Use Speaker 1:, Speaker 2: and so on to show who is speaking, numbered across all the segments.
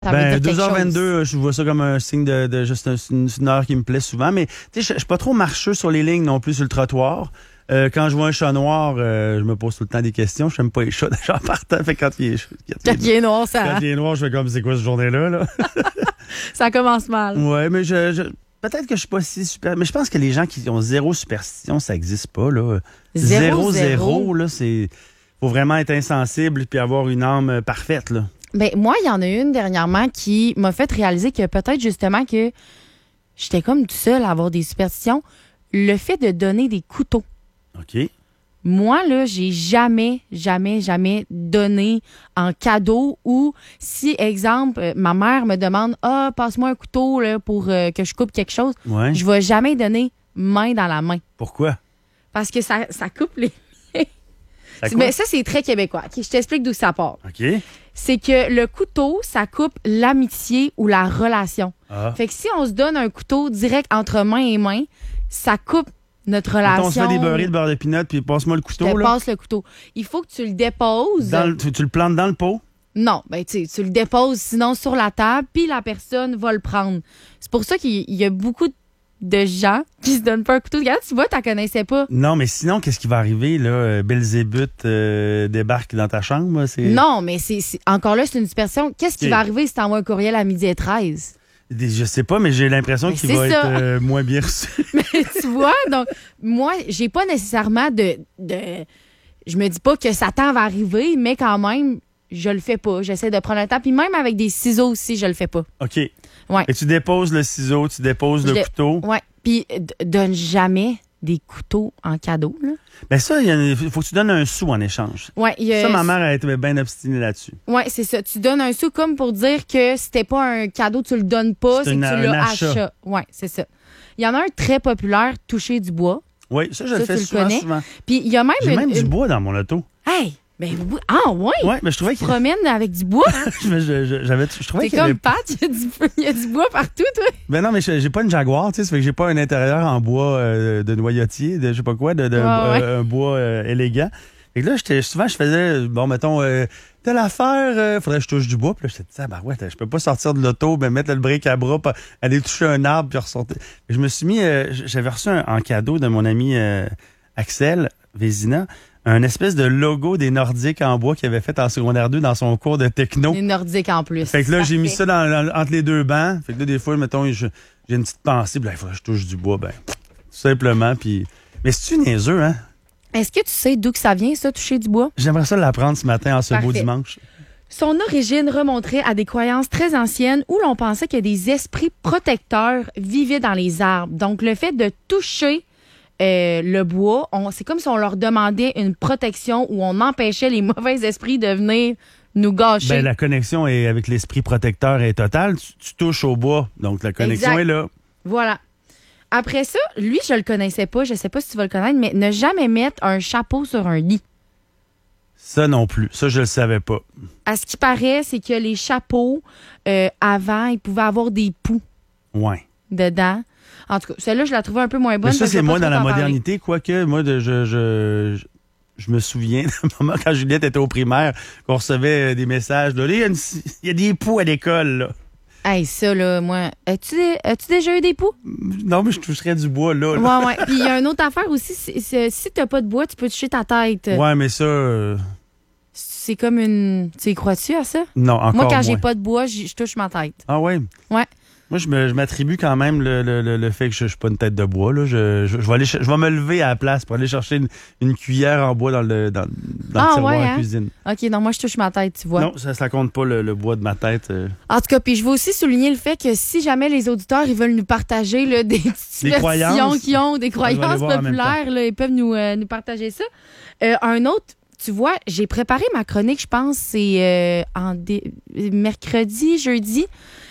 Speaker 1: Ça veut dire quelque
Speaker 2: 2h22, je vois ça comme un signe de juste une heure qui me plaît souvent. Mais tu sais, je suis pas trop marcheux sur les lignes non plus sur le trottoir. Quand je vois un chat noir, je me pose tout le temps des questions. Je n'aime pas les chats déjà en partant. Fait que quand il
Speaker 1: est noir, ça.
Speaker 2: Quand il est noir, je fais comme c'est quoi cette journée-là, là?
Speaker 1: Ça commence mal.
Speaker 2: Ouais, mais peut-être que je suis pas si super. Mais je pense que les gens qui ont zéro superstition, ça n'existe pas, là. Zéro, là, c'est. Faut vraiment être insensible puis avoir une âme parfaite, là.
Speaker 1: Ben, moi, il y en a une dernièrement qui m'a fait réaliser que peut-être justement que j'étais comme tout seul à avoir des superstitions. Le fait de donner des couteaux.
Speaker 2: OK.
Speaker 1: Moi, là, j'ai jamais donné en cadeau ou si, exemple, ma mère me demande « Ah, passe-moi un couteau là, pour que je coupe quelque chose
Speaker 2: Ouais.
Speaker 1: je vais jamais donner main dans la main.
Speaker 2: Pourquoi?
Speaker 1: Parce que ça coupe les liens.
Speaker 2: Ça
Speaker 1: Mais ça, c'est très québécois. Okay, je t'explique d'où ça part.
Speaker 2: OK.
Speaker 1: C'est que le couteau, ça coupe l'amitié ou la relation.
Speaker 2: Ah.
Speaker 1: Fait que si on se donne un couteau direct entre main et main, ça coupe notre relation.
Speaker 2: Mettons, on se fait des beurrés de beurre de pinot puis passe-moi le couteau.
Speaker 1: Je te
Speaker 2: là.
Speaker 1: passe le couteau. Il faut que tu le déposes.
Speaker 2: Tu le plantes dans le pot?
Speaker 1: Non, ben tu le déposes sinon sur la table, puis la personne va le prendre. C'est pour ça qu'il y a beaucoup de gens qui se donnent pas un couteau. Regarde, tu vois, t'en connaissais pas.
Speaker 2: Non, mais sinon, qu'est-ce qui va arriver, là? Belzébuth débarque dans ta chambre?
Speaker 1: Non, mais c'est encore là, c'est une superstition. Qu'est-ce qui
Speaker 2: Ok.
Speaker 1: va arriver si t'envoies un courriel à 12h13?
Speaker 2: Je sais pas, mais j'ai l'impression
Speaker 1: Mais
Speaker 2: qu'il
Speaker 1: c'est
Speaker 2: va
Speaker 1: ça.
Speaker 2: être moins bien reçu.
Speaker 1: Mais tu vois, donc, moi, j'ai pas nécessairement je me dis pas que Satan va arriver, mais quand même, je le fais pas. J'essaie de prendre le temps. Puis même avec des ciseaux aussi, je le fais pas.
Speaker 2: OK.
Speaker 1: Ouais.
Speaker 2: Et tu déposes le ciseau, tu déposes le couteau.
Speaker 1: Ouais. Puis donne jamais des couteaux en cadeau, là.
Speaker 2: Ben ça, il faut que tu donnes un sou en échange.
Speaker 1: Ouais,
Speaker 2: Ça, ma mère a été bien obstinée là-dessus.
Speaker 1: Oui, c'est ça. Tu donnes un sou comme pour dire que si c'était pas un cadeau, tu le donnes pas, c'est que tu
Speaker 2: un
Speaker 1: l'as
Speaker 2: achat.
Speaker 1: achat. Oui, c'est ça. Il y en a un très populaire, toucher du bois.
Speaker 2: Oui, ça, je le
Speaker 1: Ça,
Speaker 2: fais
Speaker 1: tu le
Speaker 2: souvent,
Speaker 1: connais.
Speaker 2: souvent.
Speaker 1: Puis il y a même
Speaker 2: J'ai même du bois dans mon auto.
Speaker 1: Hey! Ben, ouais!
Speaker 2: Ouais, mais je trouvais
Speaker 1: Tu te
Speaker 2: qu'il
Speaker 1: promènes avec du bois.
Speaker 2: je trouvais
Speaker 1: T'es
Speaker 2: qu'il y avait...
Speaker 1: comme Pat, il y a du bois partout, toi.
Speaker 2: Ben non, mais j'ai pas une Jaguar, tu sais, ça fait que j'ai pas un intérieur en bois de noyotier, de je sais pas quoi, un bois élégant. Et là, souvent, je faisais, bon, mettons, telle affaire, faudrait que je touche du bois. Puis là, je disais, ouais, je peux pas sortir de l'auto, ben mettre le bric à bras, aller toucher un arbre, puis ressortir. Je me suis mis, j'avais reçu en cadeau de mon ami Axel Vézina, un espèce de logo des Nordiques en bois qu'il avait fait en secondaire 2 dans son cours de techno.
Speaker 1: Les Nordiques en plus.
Speaker 2: Fait que là, j'ai mis ça entre les deux bancs. Fait que là, des fois, mettons, j'ai une petite pensée, puis là, il faudrait que je touche du bois, ben, tout simplement, puis... Mais c'est-tu niaiseux, hein?
Speaker 1: Est-ce que tu sais d'où que ça vient, ça, toucher du bois?
Speaker 2: J'aimerais ça l'apprendre ce matin en ce beau
Speaker 1: Parfait.
Speaker 2: dimanche.
Speaker 1: Son origine remonterait à des croyances très anciennes où l'on pensait que des esprits protecteurs vivaient dans les arbres. Donc, le fait de toucher le bois, c'est comme si on leur demandait une protection où on empêchait les mauvais esprits de venir nous gâcher.
Speaker 2: Ben, la connexion avec l'esprit protecteur est totale. Tu touches au bois, donc la connexion
Speaker 1: Exact.
Speaker 2: est là.
Speaker 1: Voilà. Après ça, lui, je le connaissais pas. Je sais pas si tu vas le connaître, mais ne jamais mettre un chapeau sur un lit.
Speaker 2: Ça non plus. Ça, je le savais pas.
Speaker 1: À ce qui paraît, c'est que les chapeaux, avant, ils pouvaient avoir des poux
Speaker 2: Ouais.
Speaker 1: dedans. En tout cas, celle-là, je la trouvais un peu moins bonne.
Speaker 2: Mais ça,
Speaker 1: fait que je
Speaker 2: c'est
Speaker 1: vais
Speaker 2: moi
Speaker 1: pas
Speaker 2: dans
Speaker 1: trop
Speaker 2: la
Speaker 1: t'en parler.
Speaker 2: modernité, quoique, moi, je me souviens d'un moment quand Juliette était au primaire, qu'on recevait des messages. Là, il y a des poux à l'école, là.
Speaker 1: Hey, ça, là, moi. As-tu déjà eu des poux?
Speaker 2: Non, mais je toucherais du bois, là.
Speaker 1: Ouais, ouais. Puis il y a une autre affaire aussi. Si t'as pas de bois, tu peux toucher ta tête.
Speaker 2: Ouais, mais ça...
Speaker 1: C'est comme une. Tu y crois-tu à ça?
Speaker 2: non, encore
Speaker 1: Moi, quand
Speaker 2: moins.
Speaker 1: j'ai pas de bois, je touche ma tête.
Speaker 2: Ah ouais?
Speaker 1: Ouais.
Speaker 2: Moi, je m'attribue quand même le fait que je suis pas une tête de bois. Là. Je vais me lever à la place pour aller chercher une cuillère en bois dans le tiroir
Speaker 1: ouais,
Speaker 2: en cuisine.
Speaker 1: OK, non, moi, je touche ma tête, tu vois.
Speaker 2: Non, ça compte pas le bois de ma tête.
Speaker 1: En tout cas, puis je veux aussi souligner le fait que si jamais les auditeurs ils veulent nous partager là, des petites
Speaker 2: croyances.
Speaker 1: superstitions qu'ils ont, des
Speaker 2: On va les
Speaker 1: croyances
Speaker 2: voir en même
Speaker 1: populaires, là, ils peuvent nous partager ça. Un autre, tu vois, j'ai préparé ma chronique, je pense, c'est mercredi, jeudi.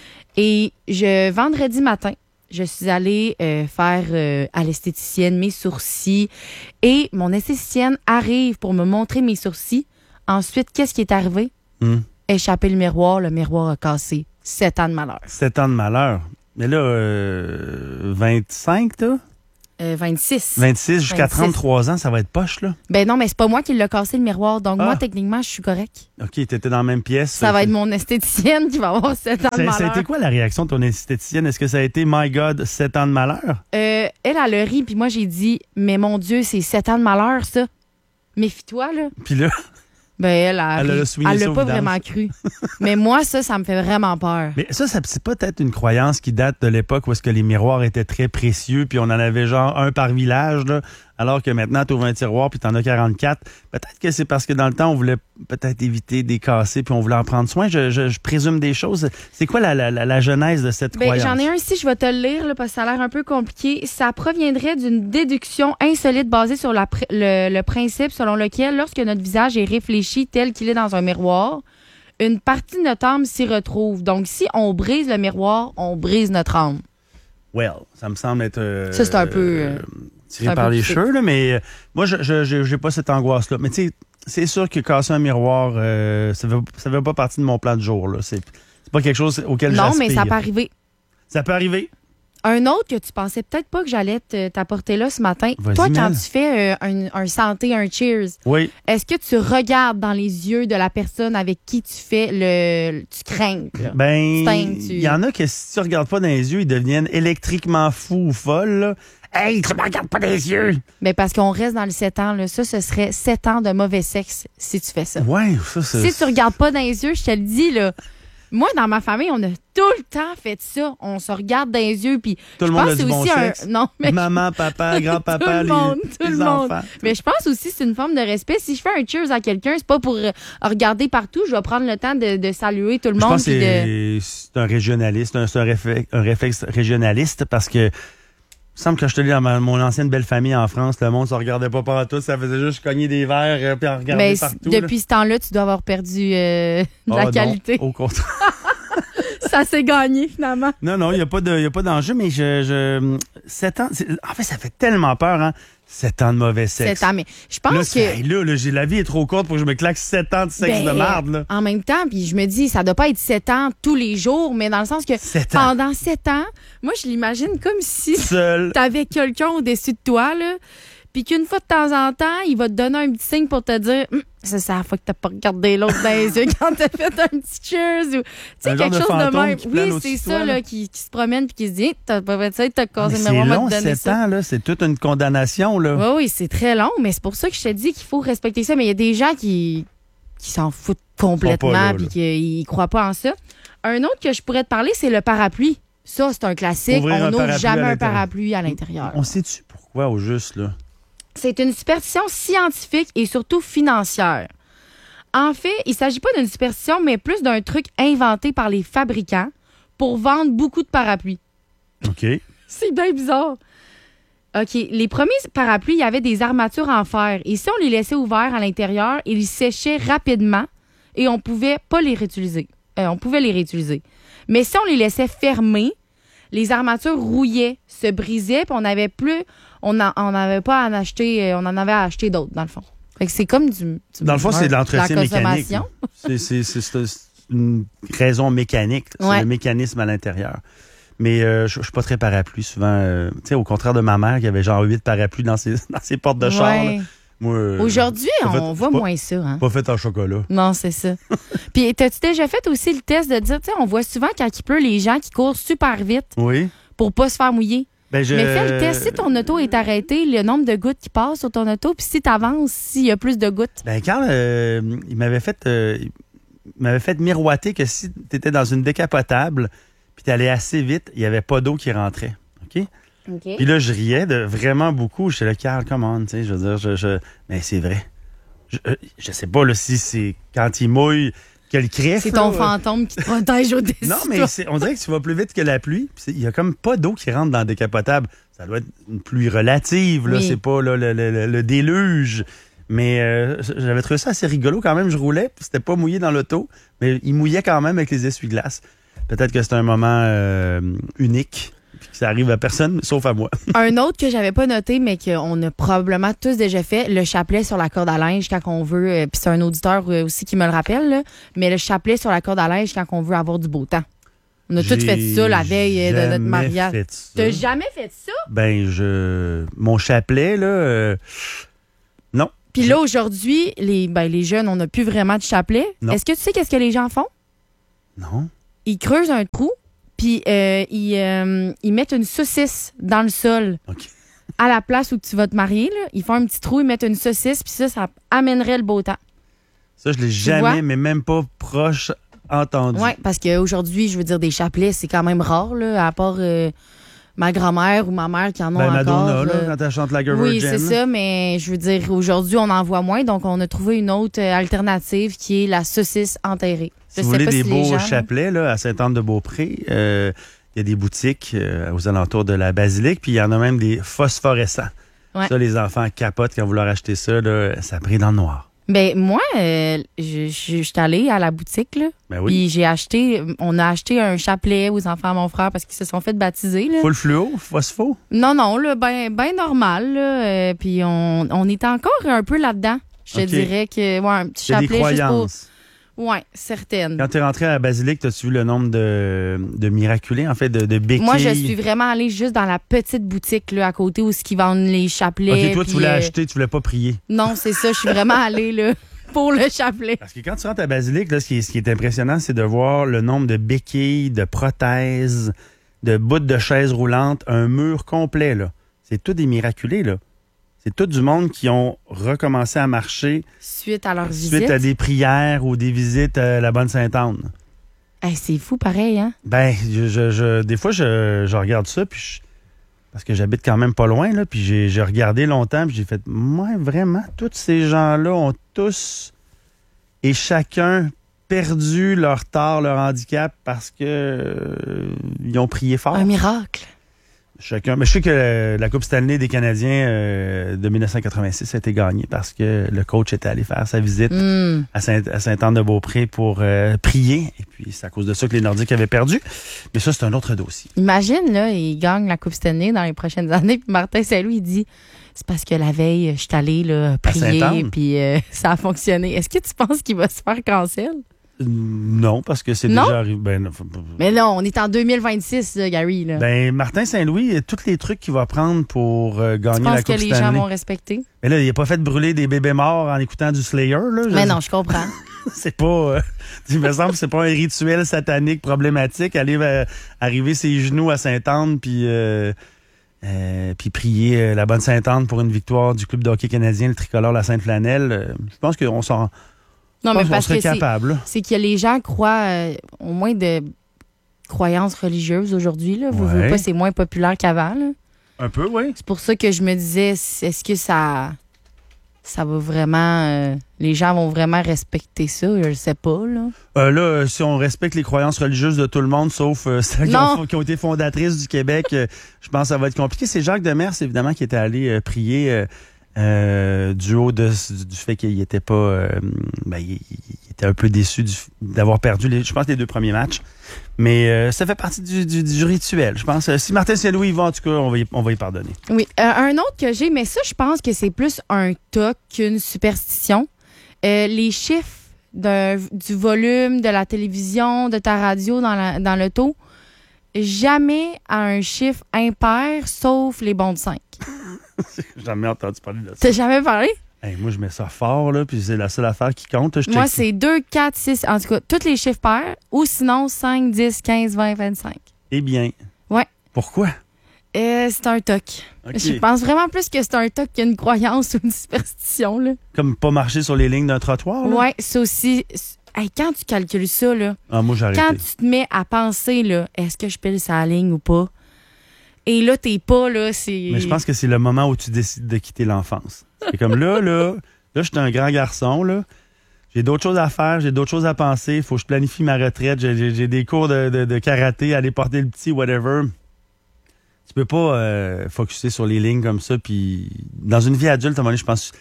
Speaker 1: Et vendredi matin, je suis allée faire à l'esthéticienne mes sourcils. Et mon esthéticienne arrive pour me montrer mes sourcils. Ensuite, qu'est-ce qui est arrivé? Échapper le miroir a cassé. 7 ans de malheur.
Speaker 2: 7 ans de malheur. Mais là, 25, toi?
Speaker 1: 26.
Speaker 2: 26 jusqu'à 33 ans, ça va être poche, là?
Speaker 1: Ben non, mais c'est pas moi qui l'ai cassé le miroir. Donc moi, techniquement, je suis correct.
Speaker 2: OK, t'étais dans la même pièce.
Speaker 1: Ça va être mon esthéticienne qui va avoir 7 ans de malheur.
Speaker 2: Ça a été quoi la réaction de ton esthéticienne? Est-ce que ça a été « My God, 7 ans de malheur » ?
Speaker 1: Elle a ri, puis moi, j'ai dit « Mais mon Dieu, c'est 7 ans de malheur, ça. Méfie-toi, là. »
Speaker 2: Puis là...
Speaker 1: Ben, elle l'a pas vraiment cru. Mais moi, ça me fait vraiment peur.
Speaker 2: Mais ça c'est peut-être une croyance qui date de l'époque où est-ce que les miroirs étaient très précieux, puis on en avait genre un par village, là, alors que maintenant, tu ouvres un tiroir puis tu en as 44. Peut-être que c'est parce que dans le temps, on voulait peut-être éviter des cassés puis on voulait en prendre soin. Je présume des choses. C'est quoi la genèse de cette croyance?
Speaker 1: J'en ai un ici, je vais te le lire là, parce que ça a l'air un peu compliqué. Ça proviendrait d'une déduction insolite basée sur le principe selon lequel, lorsque notre visage est réfléchi tel qu'il est dans un miroir, une partie de notre âme s'y retrouve. Donc, si on brise le miroir, on brise notre âme.
Speaker 2: Well, ça me semble être...
Speaker 1: ça, c'est un peu...
Speaker 2: tiré par les cheveux, là, mais moi, je n'ai pas cette angoisse-là. Mais tu sais, c'est sûr que casser un miroir, ça ne fait pas partie de mon plan de jour. Là. C'est pas quelque chose auquel j'aspire.
Speaker 1: Non, mais ça peut arriver.
Speaker 2: Ça peut arriver.
Speaker 1: Un autre que tu pensais peut-être pas que j'allais t'apporter là ce matin.
Speaker 2: Vas-y,
Speaker 1: toi, quand
Speaker 2: Mel.
Speaker 1: tu fais un santé, un cheers,
Speaker 2: oui.
Speaker 1: Est-ce que tu regardes dans les yeux de la personne avec qui tu fais tu crains?
Speaker 2: Ben, il y en a que si tu regardes pas dans les yeux, ils deviennent électriquement fous ou folles, là. Hey, tu me regardes pas dans les yeux!
Speaker 1: Ben parce qu'on reste dans le 7 ans. Là. Ça, ce serait 7 ans de mauvais sexe si tu fais ça.
Speaker 2: Ouais, ça, c'est...
Speaker 1: Si tu regardes pas dans les yeux, je te le dis, là. Moi, dans ma famille, on a tout le temps fait ça. On se regarde dans les yeux, puis
Speaker 2: tout le monde a du bon sexe.
Speaker 1: Non, mais
Speaker 2: maman, papa, grand-papa, les enfants.
Speaker 1: Mais je pense aussi que c'est une forme de respect. Si je fais un cheers à quelqu'un, c'est pas pour regarder partout. Je vais prendre le temps de saluer tout le monde.
Speaker 2: Je pense que c'est un régionaliste, c'est un réflexe régionaliste parce que il me semble que je te dis dans mon ancienne belle famille en France, le monde ne se regardait pas partout, ça faisait juste cogner des verres puis en regarder partout.
Speaker 1: Depuis ce temps-là, tu dois avoir perdu la qualité.
Speaker 2: Non, au contraire.
Speaker 1: Ça s'est gagné, finalement.
Speaker 2: Non, il n'y a pas d'enjeu, mais 7 ans, en fait, ça fait tellement peur, hein? 7 ans de mauvais sexe.
Speaker 1: 7 ans, mais je pense que...
Speaker 2: la vie est trop courte pour que je me claque 7 ans de sexe de merde, là.
Speaker 1: En même temps, puis je me dis, ça doit pas être 7 ans tous les jours, mais dans le sens que pendant 7 ans, moi, je l'imagine comme si t'avais quelqu'un au-dessus de toi, là, puis qu'une fois de temps en temps, il va te donner un petit signe pour te dire c'est ça la fois que t'as pas regardé l'autre dans les yeux quand t'as fait un petit cheers ou tu sais quelque chose de même. Oui, c'est ça là, qui se promène puis qui se dit t'as pas fait ça, t'as cassé le miroir,
Speaker 2: c'est long, 7 ans là, c'est toute une condamnation là.
Speaker 1: Oui, c'est très long, mais c'est pour ça que je te dis qu'il faut respecter ça, mais il y a des gens qui s'en foutent complètement puis qui croient pas en ça. Un autre que je pourrais te parler, c'est le parapluie. Ça, c'est un classique. On n'ouvre jamais un parapluie à l'intérieur.
Speaker 2: On sait-tu pourquoi au juste là?
Speaker 1: C'est une superstition scientifique et surtout financière. En fait, il ne s'agit pas d'une superstition, mais plus d'un truc inventé par les fabricants pour vendre beaucoup de parapluies.
Speaker 2: OK.
Speaker 1: C'est bien bizarre. OK. Les premiers parapluies, il y avait des armatures en fer. Et si on les laissait ouverts à l'intérieur, ils séchaient rapidement et on pouvait pas les réutiliser. On pouvait les réutiliser. Mais si on les laissait fermés, les armatures rouillaient, se brisaient, puis on n'avait plus... On n'avait pas à en acheter... on en avait à acheter d'autres, dans le fond. Fait que c'est comme
Speaker 2: dans le fond, c'est de l'entretien mécanique. C'est une raison mécanique. C'est le mécanisme à l'intérieur. Mais je suis pas très parapluie, souvent. Tu sais, au contraire de ma mère, qui avait genre 8 parapluies dans ses portes de char. Là. Moi,
Speaker 1: aujourd'hui, on voit moins ça. Hein?
Speaker 2: Pas fait en chocolat.
Speaker 1: Non, c'est ça. Puis, t'as-tu déjà fait aussi le test de dire, tu sais, on voit souvent quand il pleut, les gens qui courent super vite pour pas se faire mouiller. Mais fais le test. Si ton auto est arrêtée, le nombre de gouttes qui passent sur ton auto, puis si tu avances, s'il y a plus de gouttes.
Speaker 2: Ben, Carl, il m'avait fait miroiter que si tu étais dans une décapotable puis tu allais assez vite, il n'y avait pas d'eau qui rentrait. OK? Puis là, je riais vraiment beaucoup. J'étais là, Carl, come on, tu sais, je veux dire, mais c'est vrai. Je sais pas là, si c'est quand il mouille que le crève.
Speaker 1: C'est ton fantôme qui te protège au-dessus.
Speaker 2: Non, mais on dirait que tu vas plus vite que la pluie. Il y a comme pas d'eau qui rentre dans le décapotable. Ça doit être une pluie relative, là. Oui. C'est pas là, le déluge. Mais j'avais trouvé ça assez rigolo quand même. Je roulais, puis c'était pas mouillé dans l'auto, mais il mouillait quand même avec les essuie-glaces. Peut-être que c'est un moment unique. Ça arrive à personne, sauf à moi.
Speaker 1: Un autre que j'avais pas noté, mais qu'on a probablement tous déjà fait, le chapelet sur la corde à linge quand on veut, puis c'est un auditeur aussi qui me le rappelle, là, mais le chapelet sur la corde à linge quand on veut avoir du beau temps. On a tous fait ça la veille de notre mariage. T'as jamais fait ça?
Speaker 2: Ben, mon chapelet, là, non.
Speaker 1: Puis là, aujourd'hui, les jeunes, on n'a plus vraiment de chapelet. Non. Est-ce que tu sais qu'est-ce que les gens font?
Speaker 2: Non.
Speaker 1: Ils creusent un trou, puis ils mettent une saucisse dans le sol.
Speaker 2: OK.
Speaker 1: À la place où tu vas te marier, là, ils font un petit trou, ils mettent une saucisse, puis ça amènerait le beau temps.
Speaker 2: Ça, je l'ai jamais, mais même pas proche entendu.
Speaker 1: Oui, parce qu'aujourd'hui, je veux dire, des chapelets, c'est quand même rare, là, à part ma grand-mère ou ma mère qui en ont encore.
Speaker 2: Madonna, là, quand elle chante la Girl
Speaker 1: Oui,
Speaker 2: Virgin,
Speaker 1: c'est ça, mais je veux dire, aujourd'hui, on en voit moins, donc on a trouvé une autre alternative qui est la saucisse enterrée.
Speaker 2: Si vous voulez des beaux chapelets, là, à Sainte-Anne-de-Beaupré, il y a des boutiques aux alentours de la basilique, puis il y en a même des phosphorescents. Ouais. Ça, les enfants capotent quand vous leur achetez ça, là, ça brille dans le noir.
Speaker 1: Ben moi, je suis allée à la boutique, là.
Speaker 2: Ben oui.
Speaker 1: Puis on a acheté un chapelet aux enfants à mon frère parce qu'ils se sont fait baptiser, là.
Speaker 2: Full fluo, phospho?
Speaker 1: Non, là, ben normal, là. Puis on est encore un peu là-dedans. Je te dirais que, un petit chapelet.
Speaker 2: C'est des croyances.
Speaker 1: Oui, certaines.
Speaker 2: Quand tu es rentré à la basilique, as-tu vu le nombre de miraculés, en fait, de béquilles?
Speaker 1: Moi, je suis vraiment allée juste dans la petite boutique là, à côté où ils vendent les chapelets.
Speaker 2: OK, toi, tu voulais acheter, tu voulais pas prier.
Speaker 1: Non, c'est ça. Je suis vraiment allée là, pour le chapelet.
Speaker 2: Parce que quand tu rentres à la basilique, là, ce qui est impressionnant, c'est de voir le nombre de béquilles, de prothèses, de bouts de chaises roulantes, un mur complet. Là. C'est tout des miraculés, là. C'est tout du monde qui ont recommencé à marcher
Speaker 1: suite à leur visite.
Speaker 2: Suite à des prières ou des visites à la Bonne Sainte-Anne.
Speaker 1: Hey, c'est fou pareil, hein?
Speaker 2: Ben, des fois, je regarde ça, puis parce que j'habite quand même pas loin, là, puis j'ai regardé longtemps, puis j'ai fait, moi, vraiment, tous ces gens-là ont tous et chacun perdu leur tort, leur handicap, parce que ils ont prié fort.
Speaker 1: Un miracle.
Speaker 2: Chacun. Mais je sais que la Coupe Stanley des Canadiens de 1986 a été gagnée parce que le coach était allé faire sa visite à Sainte-Anne-de-Beaupré pour prier. Et puis, c'est à cause de ça que les Nordiques avaient perdu. Mais ça, c'est un autre dossier.
Speaker 1: Imagine, là, il gagne la Coupe Stanley dans les prochaines années. Puis Martin Saint-Louis, il dit, c'est parce que la veille, je suis allé là, prier. Puis ça a fonctionné. Est-ce que tu penses qu'il va se faire cancel?
Speaker 2: Non, parce que c'est déjà arrivé.
Speaker 1: Mais non, on est en 2026, là, Gary. Là.
Speaker 2: Ben, Martin Saint-Louis, tous les trucs qu'il va prendre pour gagner la Coupe Stanley.
Speaker 1: Tu penses que les gens vont respecter?
Speaker 2: Mais là, il n'a pas fait brûler des bébés morts en écoutant du Slayer. Là,
Speaker 1: mais non, je comprends.
Speaker 2: C'est pas... il me semble que c'est pas un rituel satanique problématique. Arriver ses genoux à Sainte-Anne puis prier la Bonne Sainte-Anne pour une victoire du club de hockey canadien, le tricolore La Sainte-Flanelle. Je pense qu'on s'en...
Speaker 1: Non, mais parce que
Speaker 2: c'est
Speaker 1: que les gens croient au moins de croyances religieuses aujourd'hui. Là. Vous voulez pas, c'est moins populaire qu'avant. Là.
Speaker 2: Un peu, oui.
Speaker 1: C'est pour ça que je me disais, est-ce que ça va vraiment... les gens vont vraiment respecter ça? Je sais pas, là.
Speaker 2: Là, si on respecte les croyances religieuses de tout le monde, sauf celles qui ont été fondatrices du Québec, je pense que ça va être compliqué. C'est Jacques Demers, évidemment, qui était allé prier... du haut du fait qu'il était pas il était un peu déçu d'avoir perdu je pense les 2 premiers matchs, mais ça fait partie du rituel, je pense. Si Martin Saint-Louis y va, en tout cas, on va y pardonner.
Speaker 1: Oui, un autre que j'ai, mais ça je pense que c'est plus un toc qu'une superstition, les chiffres du volume de la télévision, de ta radio dans l'auto, jamais à un chiffre impair sauf les bons de 5.
Speaker 2: J'ai jamais entendu parler de ça.
Speaker 1: T'as jamais parlé?
Speaker 2: Hey, moi, je mets ça fort, là, puis c'est la seule affaire qui compte.
Speaker 1: Moi, c'est 2, 4, 6, en tout cas, tous les chiffres pairs, ou sinon 5, 10, 15, 20, 25.
Speaker 2: Eh bien.
Speaker 1: Ouais.
Speaker 2: Pourquoi?
Speaker 1: C'est un toc. Okay. Je pense vraiment plus que c'est un toc qu'une croyance ou une superstition, là.
Speaker 2: Comme pas marcher sur les lignes d'un trottoir, là?
Speaker 1: Ouais, c'est aussi... Hey, quand tu calcules ça, là,
Speaker 2: moi, j'ai arrêté.
Speaker 1: Quand tu te mets à penser, là, est-ce que je pile sa ligne ou pas? Et là, t'es pas, là, c'est...
Speaker 2: Mais je pense que c'est le moment où tu décides de quitter l'enfance. C'est comme là, je suis un grand garçon, là. J'ai d'autres choses à faire, j'ai d'autres choses à penser. Il faut que je planifie ma retraite. J'ai des cours de karaté, aller porter le petit, whatever. Tu peux pas focusser sur les lignes comme ça. Puis dans une vie adulte, à un moment donné, je pense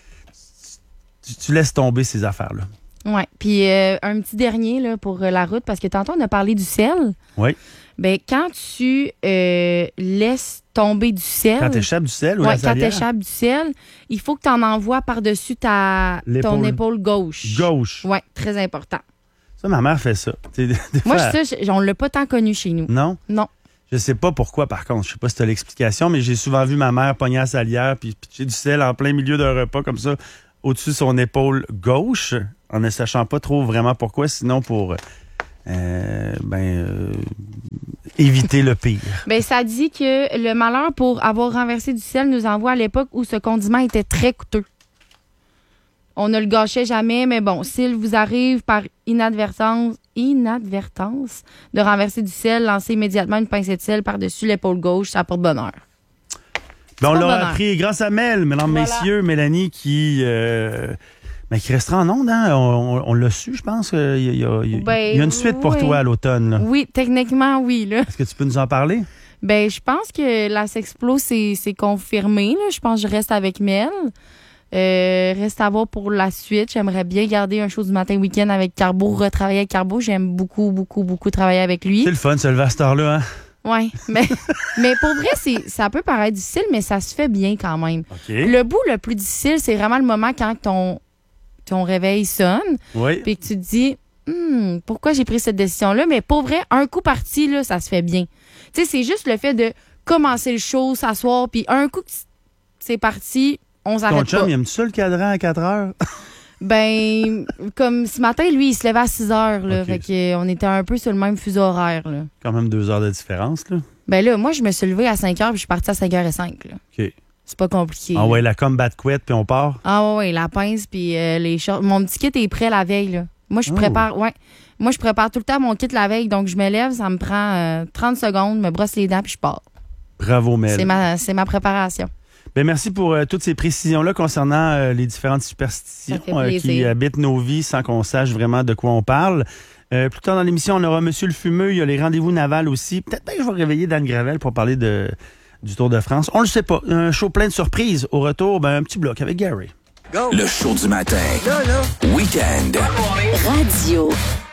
Speaker 2: tu laisses tomber ces affaires-là.
Speaker 1: Oui. Puis un petit dernier là, pour la route, parce que tantôt, on a parlé du sel.
Speaker 2: Oui.
Speaker 1: Ben, quand tu laisses tomber du sel...
Speaker 2: Quand tu échappes du sel ou la salière?
Speaker 1: Quand tu échappes du sel, il faut que tu en envoies par-dessus ton épaule gauche.
Speaker 2: Gauche.
Speaker 1: Oui, très important.
Speaker 2: Ça, ma mère fait ça.
Speaker 1: Moi, on l'a pas tant connu chez nous.
Speaker 2: Non?
Speaker 1: Non.
Speaker 2: Je sais pas pourquoi, par contre. Je sais pas si tu as l'explication, mais j'ai souvent vu ma mère pogner à la salière puis pitcher du sel en plein milieu d'un repas comme ça, au-dessus de son épaule gauche, en ne sachant pas trop vraiment pourquoi, sinon pour éviter le pire.
Speaker 1: Ben, ça dit que le malheur pour avoir renversé du sel nous envoie à l'époque où ce condiment était très coûteux. On ne le gâchait jamais, mais bon, s'il vous arrive par inadvertance de renverser du sel, lancez immédiatement une pincée de sel par-dessus l'épaule gauche, ça porte bonheur.
Speaker 2: Ben, on l'a appris grâce à Mel, mesdames, messieurs, Mélanie qui restera en ondes, hein? On l'a su, je pense. Il y a une suite pour toi à l'automne. Là.
Speaker 1: Oui, techniquement, oui. Là.
Speaker 2: Est-ce que tu peux nous en parler?
Speaker 1: Ben, je pense que la Sexplo, c'est confirmé. Là. Je pense que je reste avec Mel. Reste à voir pour la suite. J'aimerais bien garder un show du matin week-end avec Carbo, retravailler avec Carbo. J'aime beaucoup, beaucoup, beaucoup travailler avec lui.
Speaker 2: C'est le fun, se lever à cette heure-là, hein?
Speaker 1: Oui, mais pour vrai, ça peut paraître difficile, mais ça se fait bien quand même.
Speaker 2: Okay.
Speaker 1: Le bout le plus difficile, c'est vraiment le moment quand ton réveil sonne.
Speaker 2: Oui.
Speaker 1: Puis que tu te dis, pourquoi j'ai pris cette décision-là? Mais pour vrai, un coup parti, là, ça se fait bien. Tu sais, c'est juste le fait de commencer le show, s'asseoir, puis un coup que c'est parti, on s'arrête pas.
Speaker 2: Ton chum, il aime-tu ça le cadran à 4 heures?
Speaker 1: Ben, comme ce matin, lui, il se levait à 6 heures. Là,
Speaker 2: okay.
Speaker 1: Fait qu'on était un peu sur le même fuseau horaire. Là.
Speaker 2: Quand même 2 heures de différence, là.
Speaker 1: Ben là, moi, je me suis levée à 5 heures puis je suis partie à 5h05. Là.
Speaker 2: OK.
Speaker 1: C'est pas compliqué.
Speaker 2: Ah ouais, la combat quit puis on part?
Speaker 1: Ah ouais, la pince puis les shorts. Mon petit kit est prêt la veille, là. Moi, je prépare, Moi, je prépare tout le temps mon kit la veille. Donc, je me lève, ça me prend 30 secondes, me brosse les dents puis je pars.
Speaker 2: Bravo, Mel.
Speaker 1: C'est ma préparation.
Speaker 2: Ben merci pour toutes ces précisions-là concernant les différentes superstitions qui habitent nos vies sans qu'on sache vraiment de quoi on parle. Plus tard dans l'émission, on aura Monsieur le Fumeux, il y a les rendez-vous navals aussi. Peut-être que je vais réveiller Dan Gravel pour parler du Tour de France. On le sait pas. Un show plein de surprises. Au retour, un petit bloc avec Gary.
Speaker 3: Go. Le show du matin. Week-end.
Speaker 4: Radio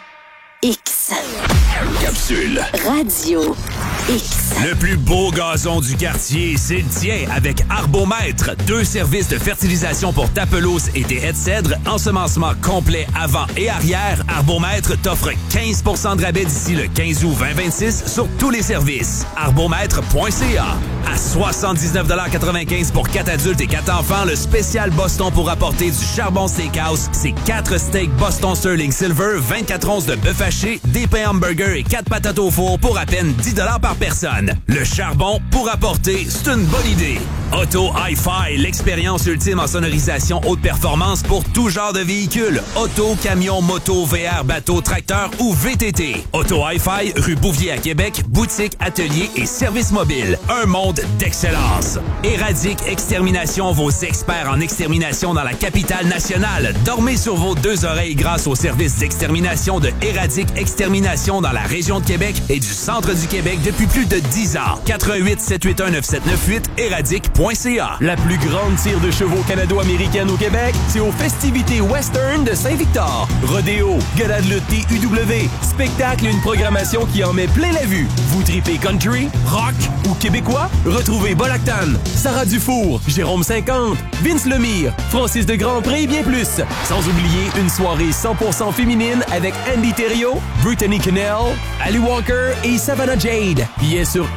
Speaker 4: X.
Speaker 3: Capsule.
Speaker 4: Radio X.
Speaker 3: Le plus beau gazon du quartier, c'est le tien avec Arbomètre. 2 services de fertilisation pour ta pelouse et tes haies de cèdre. Ensemencement complet avant et arrière. Arbomètre t'offre 15 % de rabais d'ici le 15 août 2026 sur tous les services. Arbomètre.ca. À 79,95 $ pour 4 adultes et 4 enfants, le spécial Boston pour apporter du charbon steakhouse. C'est 4 steaks Boston Sterling Silver, 24 onces de bœuf haché, des pains hamburgers et 4 patates au four pour à peine 10 $ par personne. Le charbon pour apporter, c'est une bonne idée. Auto Hi-Fi, l'expérience ultime en sonorisation haute performance pour tout genre de véhicules. Auto, camion, moto, VR, bateau, tracteur ou VTT. Auto Hi-Fi, rue Bouvier à Québec, boutique, atelier et service mobile. Un monde d'excellence. Éradique Extermination, vos experts en extermination dans la capitale nationale. Dormez sur vos 2 oreilles grâce au service d'extermination de Éradique Extermination dans la région de Québec et du centre du Québec depuis plus de 10 ans. 88 781 9798 éradique.ca.
Speaker 5: La plus grande tire de chevaux canado-américaine au Québec, c'est aux festivités western de Saint-Victor. Rodéo, gala de lutte TUW, spectacle et une programmation qui en met plein la vue. Vous tripez country, rock ou québécois? Retrouvez Bolactan, Sarah Dufour, Jérôme 50, Vince Lemire, Francis de Grandpré et bien plus. Sans oublier une soirée 100% féminine avec Andy Thériault, Brittany Connell, Ali Walker et Savannah Jade. Billets sur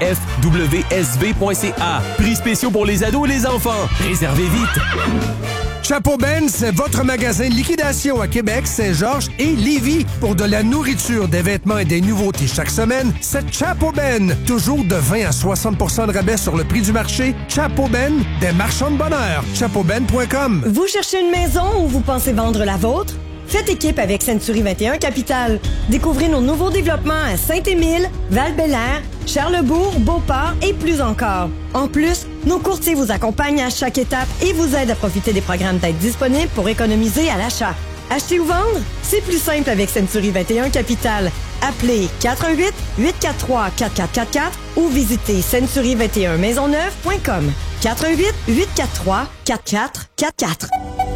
Speaker 5: fwsv.ca. Prix spéciaux pour les ados et les enfants. Réservez vite.
Speaker 6: Chapeau Ben, c'est votre magasin de liquidation à Québec, Saint-Georges et Lévis. Pour de la nourriture, des vêtements et des nouveautés chaque semaine, c'est Chapeau Ben. Toujours de 20 à 60 % de rabais sur le prix du marché. Chapeau Ben, des marchands de bonheur. chapeauben.com.
Speaker 7: Vous cherchez une maison ou vous pensez vendre la vôtre? Faites équipe avec Century 21 Capital. Découvrez nos nouveaux développements à Saint-Émile, Val-Bélair, Charlesbourg, Beauport et plus encore. En plus, nos courtiers vous accompagnent à chaque étape et vous aident à profiter des programmes d'aide disponibles pour économiser à l'achat. Acheter ou vendre? C'est plus simple avec Century 21 Capital. Appelez 418-843-4444 ou visitez century21maisonneuve.com. 418-843-4444.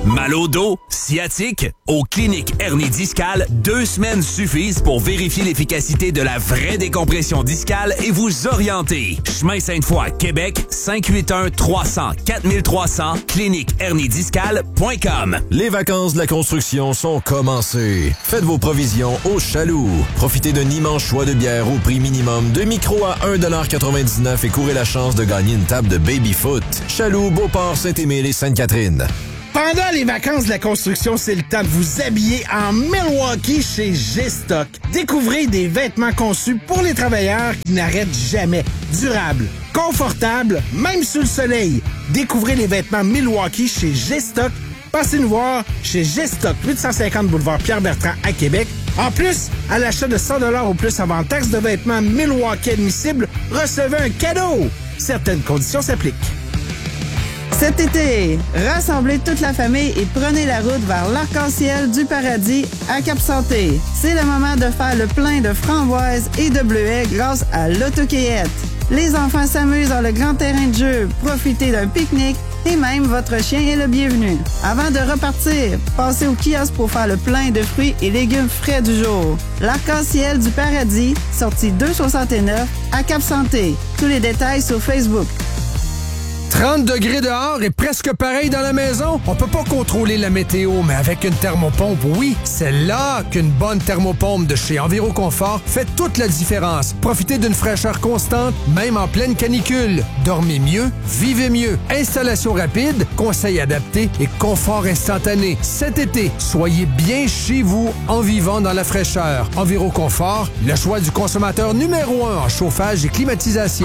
Speaker 3: Mal au dos, sciatique? Aux cliniques hernie discale, 2 semaines suffisent pour vérifier l'efficacité de la vraie décompression discale et vous orienter. Chemin Sainte-Foy, Québec, 581-300-4300, cliniqueherniediscale.com.
Speaker 8: Les vacances de la construction sont commencées. Faites vos provisions au Chaloux. Profitez d'un immense choix de bières au prix minimum de micro à 1,99$ et courez la chance de gagner une table de baby-foot. Chaloux, Beauport, Saint-Émile et Sainte-Catherine.
Speaker 9: Pendant les vacances de la construction, c'est le temps de vous habiller en Milwaukee chez G-Stock. Découvrez des vêtements conçus pour les travailleurs qui n'arrêtent jamais. Durables, confortables, même sous le soleil. Découvrez les vêtements Milwaukee chez G-Stock. Passez nous voir chez G-Stock, 850 boulevard Pierre-Bertrand à Québec. En plus, à l'achat de 100$ ou plus avant taxe de vêtements Milwaukee admissibles, recevez un cadeau. Certaines conditions s'appliquent.
Speaker 10: Cet été, rassemblez toute la famille et prenez la route vers l'Arc-en-Ciel du Paradis à Cap-Santé. C'est le moment de faire le plein de framboises et de bleuets grâce à l'autocueillette. Les enfants s'amusent dans le grand terrain de jeu, profitez d'un pique-nique et même votre chien est le bienvenu. Avant de repartir, passez au kiosque pour faire le plein de fruits et légumes frais du jour. L'Arc-en-Ciel du Paradis, sortie 269 à Cap-Santé. Tous les détails sur Facebook.
Speaker 6: 30 degrés dehors et presque pareil dans la maison? On peut pas contrôler la météo, mais avec une thermopompe, oui, c'est là qu'une bonne thermopompe de chez Enviroconfort fait toute la différence. Profitez d'une fraîcheur constante, même en pleine canicule. Dormez mieux, vivez mieux. Installation rapide, conseils adaptés et confort instantané. Cet été, soyez bien chez vous en vivant dans la fraîcheur. Enviroconfort, le choix du consommateur numéro 1 en chauffage et climatisation.